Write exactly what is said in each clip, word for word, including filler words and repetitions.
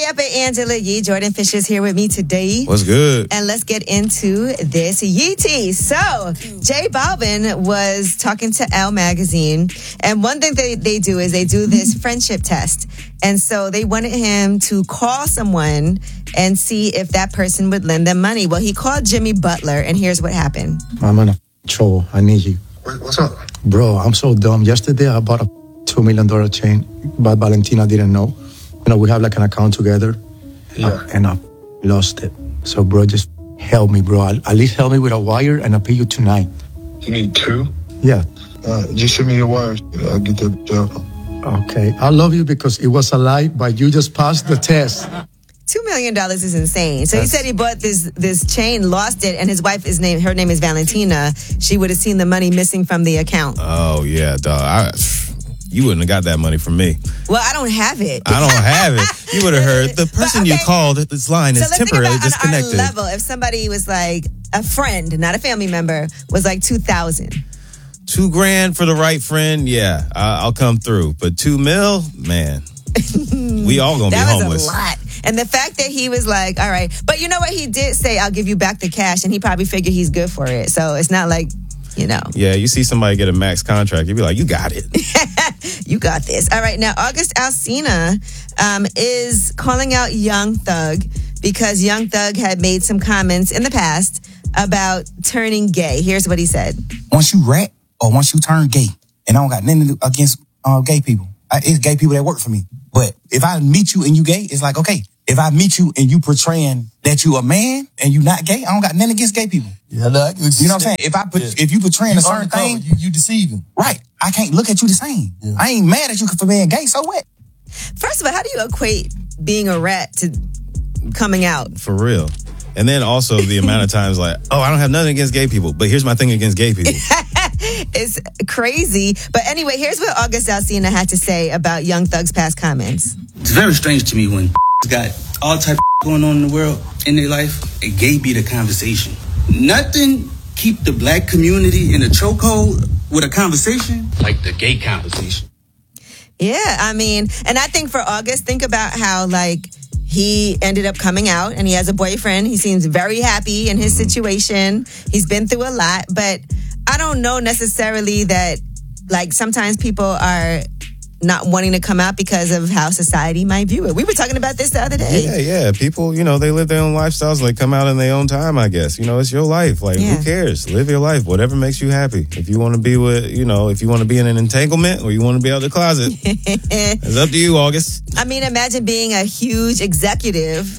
Hey up at Angela Yee. Jordan Fisher's here with me today. What's good? And let's get into this Yeetie. So, J Balvin was talking to Elle Magazine, and one thing they, they do is they do this friendship test. And so they wanted him to call someone and see if that person would lend them money. Well, he called Jimmy Butler, and here's what happened. I'm on a troll. I need you. What's up? Bro, I'm so dumb. Yesterday, I bought a two million dollars chain, but Valentina didn't know. You know, we have like an account together, Yeah. uh, and I lost it. So, bro, just help me, bro. At least help me with a wire, and I'll pay you tonight. You need two? Yeah. Uh, just send me your wires. I'll get the job. Okay. I love you because it was a lie, but you just passed the test. Two million dollars is insane. So That's... he said he bought this this chain, lost it, and his wife is named. Her name is Valentina. She would have seen the money missing from the account. Oh yeah, dog. I, you wouldn't have got that money from me. Well, I don't have it. I don't have it. You would have heard the person okay. you called. This line so is temporarily disconnected. On our level, if somebody was like a friend, not a family member, was like two thousand. Two grand for the right friend, yeah, I'll come through. But two mil, man, we all gonna that be homeless. That was a lot. And the fact that he was like, all right. But you know what? He did say, I'll give you back the cash. And he probably figured he's good for it. So it's not like, you know. Yeah, you see somebody get a max contract, you'd be like, you got it. You got this. All right. Now, August Alsina um, is calling out Young Thug because Young Thug had made some comments in the past about turning gay. Here's what he said. Once you rat or once you turn gay, and I don't got nothing against uh, gay people. I, it's gay people that work for me. But if I meet you and you gay, it's like, okay. If I meet you and you portraying that you a man and you not gay, I don't got nothing against gay people. Yeah, look, you know what I'm saying? If I put, yeah. if you portraying you a certain thing, you, you deceiving. Right. I can't look at you the same. Yeah. I ain't mad at you for being gay. So what? First of all, how do you equate being a rat to coming out? For real. And then also the amount of times like, oh, I don't have nothing against gay people, but here's my thing against gay people. It's crazy. But anyway, here's what August Alsina had to say about Young Thug's past comments. It's very strange to me when got all type of going on in the world, in their life, and gay be the conversation. Nothing keep the black community in a chokehold with a conversation like the gay conversation. Yeah, I mean, and I think for August, think about how, like, he ended up coming out and he has a boyfriend. He seems very happy in his situation. He's been through a lot, but I don't know necessarily that, like, sometimes people are not wanting to come out because of how society might view it. We were talking about this the other day. Yeah, yeah. People, you know, they live their own lifestyles. They come out in their own time, I guess. You know, it's your life. Like, yeah. Who cares? Live your life. Whatever makes you happy. If you want to be with, you know, if you want to be in an entanglement or you want to be out the closet, it's up to you, August. I mean, imagine being a huge executive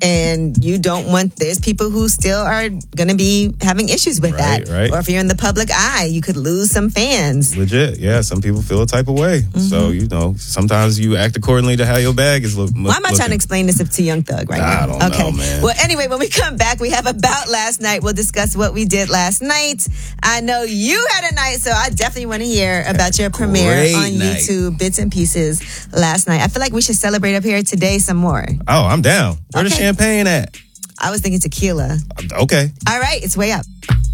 and you don't want, there's people who still are going to be having issues with right, that. Right. Or if you're in the public eye, you could lose some fans. Legit, yeah. Some people feel a type of way. Mm-hmm. So, you know, sometimes you act accordingly to how your bag is look, Why am I looking. trying to explain this to Young Thug right I now? don't okay. know, man. Well, anyway, when we come back, we have About Last Night. We'll discuss what we did last night. I know you had a night, so I definitely want to hear about your premiere Great on night. YouTube, Bits and Pieces, last night. I feel like we should celebrate up here today some more. Oh, I'm down. Where okay. the champagne at? I was thinking tequila. Okay. All right, it's way up.